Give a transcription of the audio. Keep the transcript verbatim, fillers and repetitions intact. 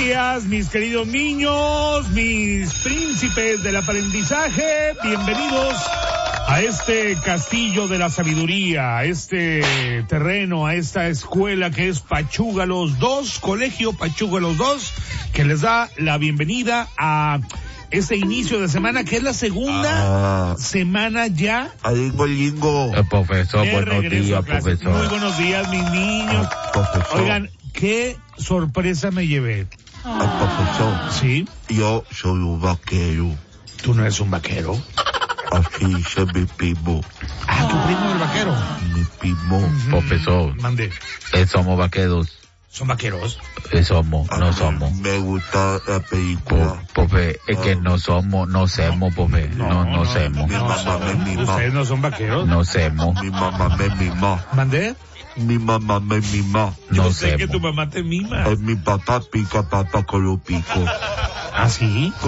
días, mis queridos niños, mis príncipes del aprendizaje. Bienvenidos a este castillo de la sabiduría, a este terreno, a esta escuela que es Pachuga Los Dos, Colegio Pachuga Los Dos, que les da la bienvenida a este inicio de semana, que es la segunda ah, semana ya. Alingo, lingo. El profesor, buenos días, profesor. Muy buenos días, mis niños. Profesor. Oigan, qué sorpresa me llevé. Ah, profesor. ¿Sí? Yo soy un vaquero. ¿Tú no eres un vaquero? Así dice mi primo. Ah, tu primo el vaquero. Mi primo. Mm-hmm. Profesor. Mande. Eh, somos vaqueros. ¿Son vaqueros? Eh, somos, no somos. Me gusta la película. Profe, es que no somos, no somos, profe. No, no, no somos. Mi mamá me mima. ¿Ustedes no son vaqueros? No somos. Mi mamá me mima. ¿Mandé? Mi mamá me mima. Yo No sé sé, que tu mamá te mima. Es mi papá pica papa con lo pico. ¿Ah, sí?